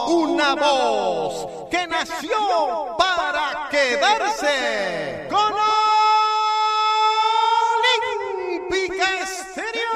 una voz que nació para quedarse con Olímpica Estéreo.